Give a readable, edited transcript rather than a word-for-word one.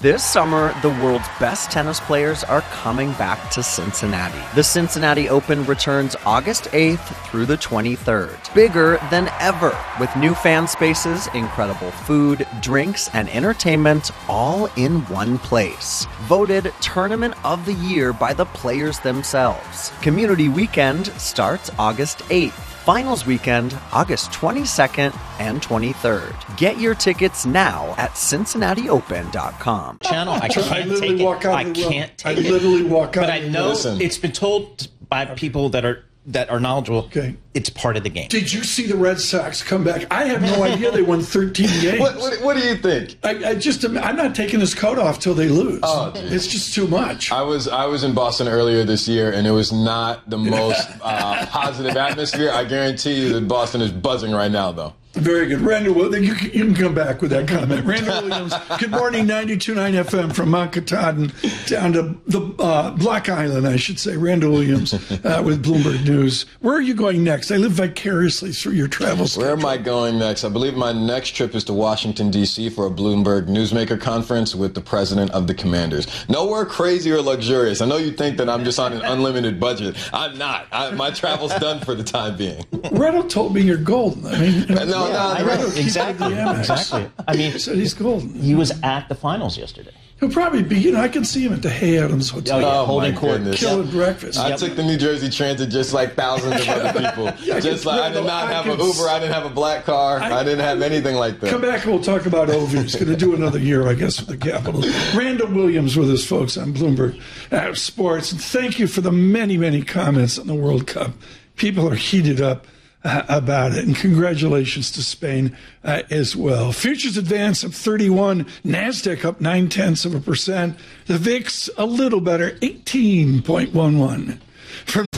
This summer, the world's best tennis players are coming back to Cincinnati. The Cincinnati Open returns August 8th through the 23rd. Bigger than ever, with new fan spaces, incredible food, drinks, and entertainment all in one place. Voted Tournament of the Year by the players themselves. Community Weekend starts August 8th. Finals weekend, August 22nd and 23rd. Get your tickets now at CincinnatiOpen.com. Channel, I can't take it. I can't take it. I literally walk out. But I know it's been told by people that are knowledgeable. Okay. It's part of the game. Did you see the Red Sox come back? I have no idea they won 13 games. What do you think? I'm not taking this coat off till they lose. Oh, it's just too much. I was in Boston earlier this year, and it was not the most positive atmosphere. I guarantee you that Boston is buzzing right now, though. Very good. Randall, you can come back with that comment. Randall Williams, good morning, 92.9 FM from Mount Katahdin down to the Block Island, I should say. Randall Williams with Bloomberg News. Where are you going next? I live vicariously through your travel schedule. Where am I going next? I believe my next trip is to Washington, D.C. for a Bloomberg Newsmaker conference with the president of the Commanders. Nowhere crazy or luxurious. I know you think that I'm just on an unlimited budget. I'm not. My travel's done for the time being. Randall told me you're golden. I mean, Exactly. I mean, said he's golden. He was at the finals yesterday. He'll probably be, I can see him at the Hay Adams Hotel. Holding court. Killing breakfast. I took the New Jersey Transit just like thousands of other people. I did not have an Uber. I didn't have a black car. I didn't have anything like that. Come back and we'll talk about Ovi. He's going to do another year, I guess, with the Capitals. Randall Williams with us, folks, on Bloomberg Sports. And thank you for the many, many comments on the World Cup. People are heated up about it, and congratulations to Spain as well. Futures advance up 31, NASDAQ up 0.9%, the VIX a little better, 18.11.